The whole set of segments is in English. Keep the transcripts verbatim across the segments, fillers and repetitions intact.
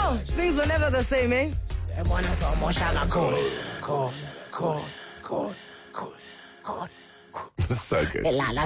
Oh, things were never the same, eh? Cool, cool, cool, cool, cool, cool. So good.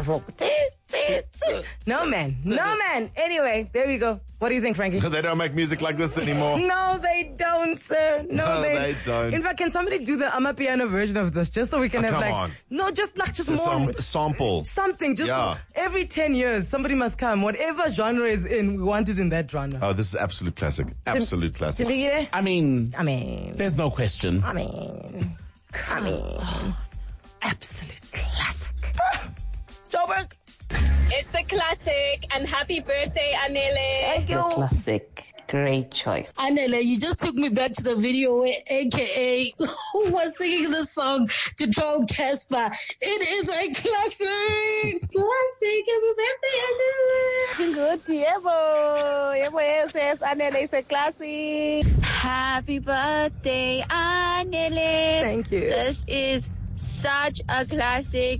No, man. No, man. Anyway, there we go. What do you think, Frankie? They don't make music like this anymore. No, they don't, sir. No, No, they, they don't. In fact, can somebody do the Amapiano version of this just so we can Oh, have come like... on. No, just like just A more... sam- sample. Something. Just Yeah. every ten years, somebody must come. Whatever genre is in, we want it in that genre. Oh, this is absolute classic. Absolute classic. Timbikile? I mean, I mean... there's no question. I mean... I mean... Absolute classic. Joburg! It's a classic, and happy birthday, Anele. Thank you. Classic. Great choice. Anele, you just took me back to the video where A K A who was singing the song to troll Casper. It is a classic. Classic. Happy birthday, Anele. Good, Yebo. Yebo says Anele is a classic. Happy birthday, Anele. Thank you. This is such a classic.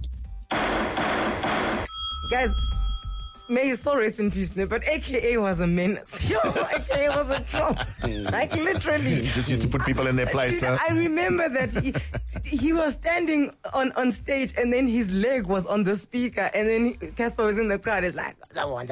Guys, may his soul rest in peace, no? But A K A was a menace. Yo, A K A was a troll. Like, literally. Just used to put people in their place, Dude, huh? I remember that he, he was standing on, on stage and then his leg was on the speaker and then he- Casper was in the crowd. It's like,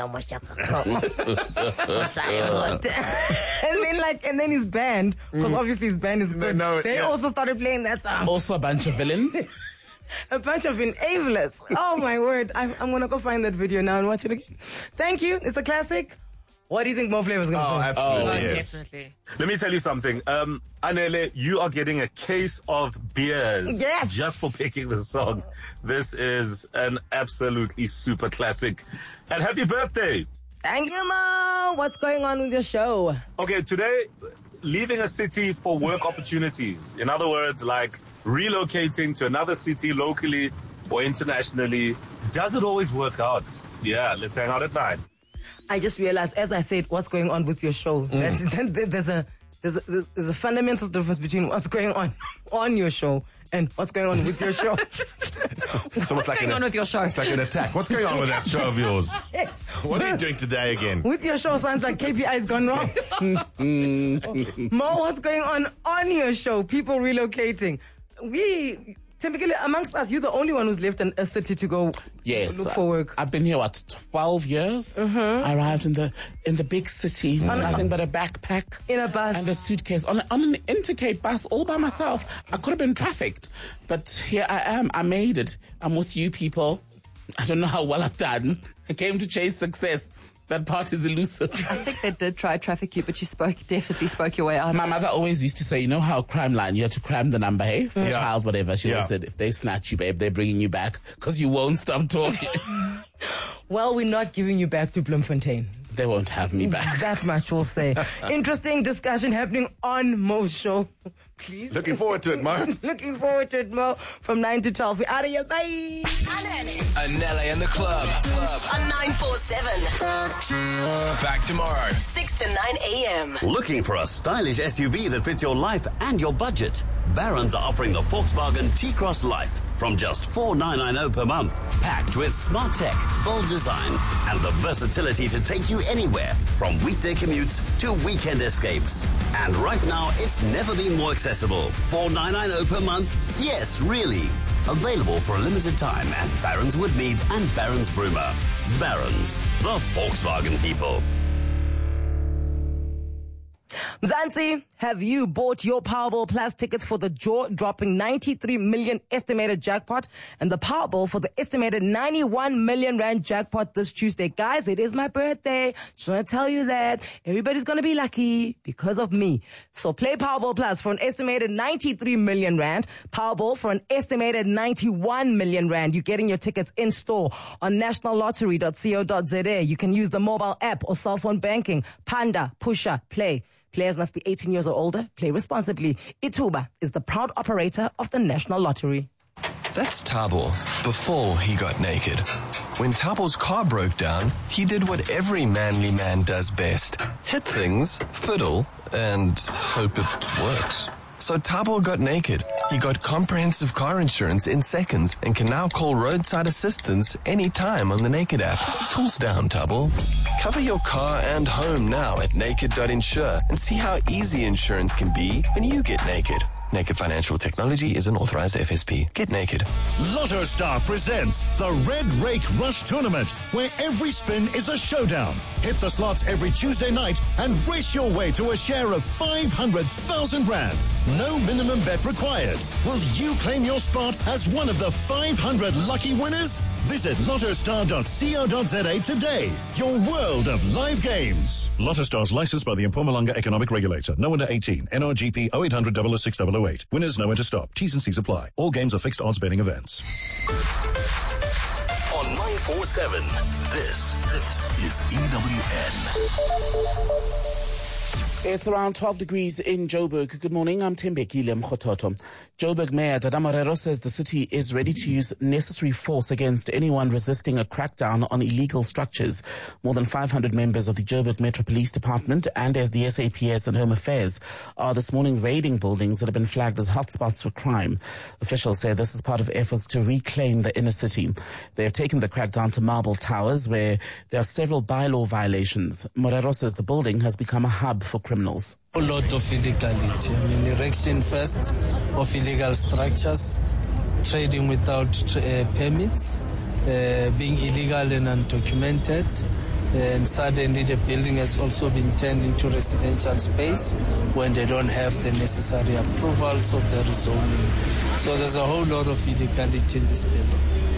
and then like, and then his band, because obviously his band is good, No, no, they yeah. also started playing that song. Also a bunch of villains. A bunch of enablers. Oh my word. I'm, I'm gonna go find that video now and watch it again. Thank you. It's a classic. What do you think Mo Flavor's gonna Oh, say? absolutely, yes. Definitely. Let me tell you something. Um, Anele, you are getting a case of beers. Yes. Just for picking the song. This is an absolutely super classic. And happy birthday. Thank you, Mo. What's going on with your show? Okay, today, leaving a city for work opportunities. In other words, like relocating to another city locally or internationally. Does it always work out? Yeah, let's hang out at nine. I just realized, as I said, what's going on with your show. That's, that, there's a there's a there's a fundamental difference between what's going on on your show and what's going on with your show. It's almost What's like going an, on with your show? It's like an attack. What's going on with that show of yours? Yes. What are you doing today again? With your show sounds like K P I's gone wrong. Mo, what's going on on your show? People relocating. We, typically amongst us, you're the only one who's left in a city to go Yes. look for work. I've been here, what, twelve years? I arrived in the in the big city with nothing but a backpack. In a bus. And a suitcase. On, a, on an Intercape bus all by myself. I could have been trafficked. But here I am. I made it. I'm with you people. I don't know how well I've done. I came to chase success. That part is elusive. I think they did try to traffic you, but you spoke definitely spoke your way out. My of it. mother always used to say, you know how crime line, you have to cram the number, hey? For a Yeah. child, whatever. She Yeah. always said, if they snatch you, babe, they're bringing you back because you won't stop talking. Well, we're not giving you back to Bloemfontein. They won't have me back. That much we'll say. Interesting discussion happening on Mo's show. Please. Looking forward to it, Mo. Looking forward to it, Mo. From nine to twelve. We're out of here. Bye. Anele and the club. On nine four seven. Back tomorrow. six to nine a.m. Looking for a stylish S U V that fits your life and your budget? Barron's are offering the Volkswagen T-Cross Life from just four thousand nine hundred ninety per month. Packed with smart tech, bold design, and the versatility to take you anywhere from weekday commutes to weekend escapes. And right now, it's never been more accessible. four thousand nine hundred ninety per month? Yes, really. Available for a limited time at Barron's Woodmead and Barron's Broomer. Barron's, the Volkswagen people. Mzansi, have you bought your Powerball Plus tickets for the jaw-dropping ninety-three million estimated jackpot and the Powerball for the estimated ninety-one million rand jackpot this Tuesday? Guys, it is my birthday. Just want to tell you that everybody's going to be lucky because of me. So play Powerball Plus for an estimated ninety-three million rand, Powerball for an estimated ninety-one million rand. You're getting your tickets in store on national lottery dot co dot za. You can use the mobile app or cell phone banking. Panda, Pusha, Play. Players must be eighteen years or older. Play responsibly. Ituba is the proud operator of the National Lottery. That's Thabo before he got naked. When Thabo's car broke down, he did what every manly man does best. Hit things, fiddle, and hope it works. So Thabo got naked. He got comprehensive car insurance in seconds and can now call roadside assistance anytime on the Naked app. Tools down, Thabo. Cover your car and home now at naked dot insure and see how easy insurance can be when you get naked. Naked Financial Technology is an authorized F S P. Get naked. Lotto Star presents the Red Rake Rush Tournament, where every spin is a showdown. Hit the slots every Tuesday night and race your way to a share of five hundred thousand rand. No minimum bet required. Will you claim your spot as one of the five hundred lucky winners? Visit lotto star dot co dot za today. Your world of live games. Lotto Star's licensed by the Mpumalanga Economic Regulator. No under eighteen. N R G P oh eight hundred, double oh six, double oh eight. Winners know when to stop. T's and C's apply. All games are fixed odds betting events. On nine four seven, this, this is E W N. It's around twelve degrees in Joburg. Good morning, I'm Tembekile Mkhototo. Joburg Mayor Dada Marero says the city is ready to use necessary force against anyone resisting a crackdown on illegal structures. More than five hundred members of the Joburg Metro Police Department and the S A P S and Home Affairs are this morning raiding buildings that have been flagged as hotspots for crime. Officials say this is part of efforts to reclaim the inner city. They have taken the crackdown to Marble Towers, where there are several bylaw violations. Marero says the building has become a hub for crime. Criminals. A lot of illegality. I mean, erection first of illegal structures, trading without uh, permits, uh, being illegal and undocumented, and suddenly the building has also been turned into residential space when they don't have the necessary approvals of the rezoning. So there's a whole lot of illegality in this building.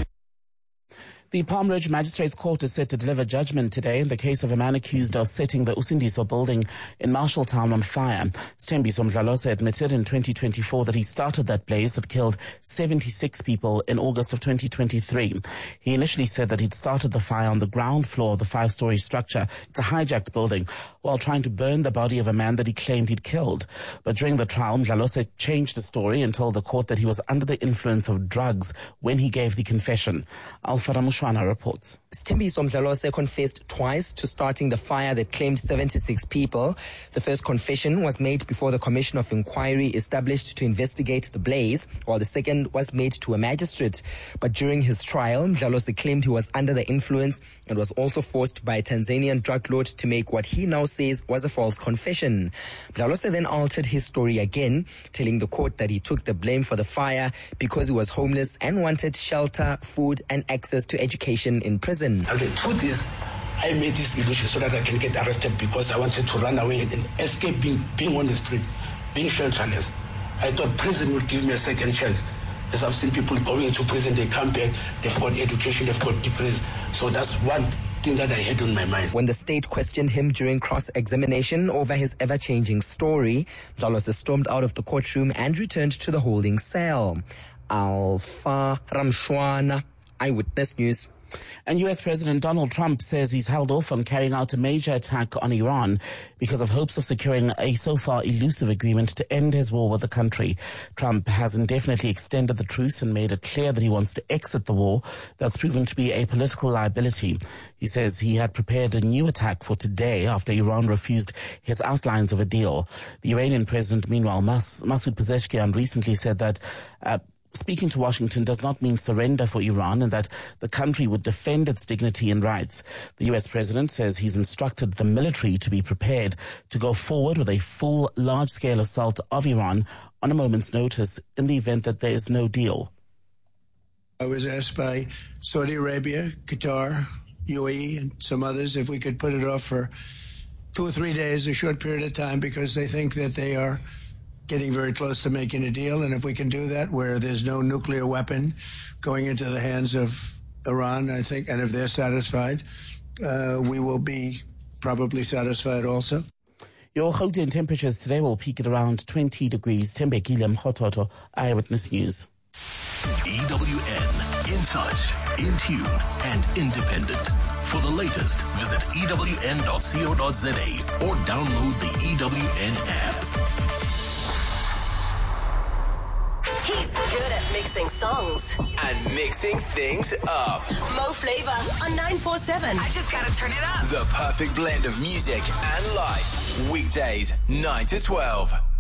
The Palm Ridge Magistrates Court is set to deliver judgment today in the case of a man accused of setting the Usindiso building in Marshalltown on fire. Sthembiso Mdlalose admitted in twenty twenty-four that he started that blaze that killed seventy-six people in August of twenty twenty-three. He initially said that he'd started the fire on the ground floor of the five-story structure. It's a hijacked building, while trying to burn the body of a man that he claimed he'd killed. But during the trial, Mdlalose changed the story and told the court that he was under the influence of drugs when he gave the confession. Alpha Ramushwana reports. Sthembiso Mdlalose confessed twice to starting the fire that claimed seventy-six people. The first confession was made before the Commission of Inquiry established to investigate the blaze, while the second was made to a magistrate. But during his trial, Mdlalose claimed he was under the influence and was also forced by a Tanzanian drug lord to make what he now says was a false confession. Mdlalose then altered his story again, telling the court that he took the blame for the fire because he was homeless and wanted shelter, food, and access to education in prison. And the truth is, I made this illusion so that I can get arrested because I wanted to run away and escape being, being on the street, being shelterless. I thought prison would give me a second chance. As I've seen people going to prison, they come back, they've got education, they've got degrees. So that's one thing that I had on my mind. When the state questioned him during cross-examination over his ever-changing story, Mdlalose stormed out of the courtroom and returned to the holding cell. Alpha Ramshwana, Eyewitness News. And U S President Donald Trump says he's held off on carrying out a major attack on Iran because of hopes of securing a so far elusive agreement to end his war with the country. Trump has indefinitely extended the truce and made it clear that he wants to exit the war that's proven to be a political liability. He says he had prepared a new attack for today after Iran refused his outlines of a deal. The Iranian president, meanwhile, Mas- Masoud Pezeshkian, recently said that uh, speaking to Washington does not mean surrender for Iran and that the country would defend its dignity and rights. The U S president says he's instructed the military to be prepared to go forward with a full large-scale assault of Iran on a moment's notice in the event that there is no deal. I was asked by Saudi Arabia, Qatar, U A E, and some others if we could put it off for two or three days, a short period of time, because they think that they are getting very close to making a deal. And if we can do that where there's no nuclear weapon going into the hands of Iran, I think, and if they're satisfied, uh, we will be probably satisfied also. Your Gauteng temperatures today will peak at around twenty degrees. Tembekile Mkhototo, Eyewitness News. E W N, in touch, in tune, and independent. For the latest, visit E W N dot co dot za or download the E W N app. He's good at mixing songs and mixing things up. Mo Flava on nine four seven. I just gotta turn it up. The perfect blend of music and life. Weekdays, nine to twelve.